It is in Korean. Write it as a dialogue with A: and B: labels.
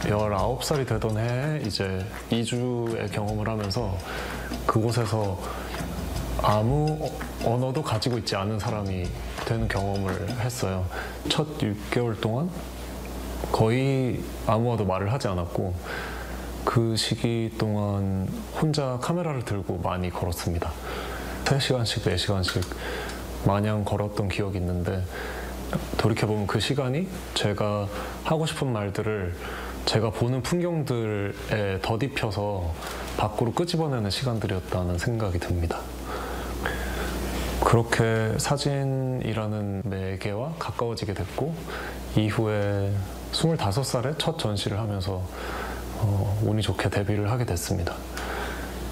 A: 19살이 되던 해에 이제 이주의 경험을 하면서 그곳에서 아무 언어도 가지고 있지 않은 사람이 되는 경험을 했어요. 첫 6개월 동안 거의 아무와도 말을 하지 않았고 그 시기 동안 혼자 카메라를 들고 많이 걸었습니다. 3시간씩, 4시간씩 마냥 걸었던 기억이 있는데 돌이켜보면 그 시간이 제가 하고 싶은 말들을 제가 보는 풍경들에 덧입혀서 밖으로 끄집어내는 시간들이었다는 생각이 듭니다. 그렇게 사진이라는 매개와 가까워지게 됐고 이후에 25살에 첫 전시를 하면서 운이 좋게 데뷔를 하게 됐습니다.